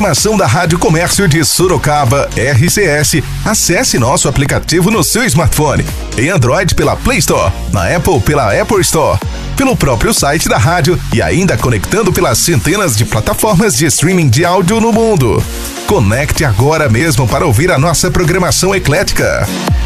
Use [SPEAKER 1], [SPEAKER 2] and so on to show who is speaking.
[SPEAKER 1] Programação da Rádio Comércio de Sorocaba, RCS. Acesse nosso aplicativo no seu smartphone. Em Android pela Play Store, na Apple pela Apple Store, pelo próprio site da rádio e ainda conectando pelas centenas de plataformas de streaming de áudio no mundo. Conecte agora mesmo para ouvir a nossa programação eclética.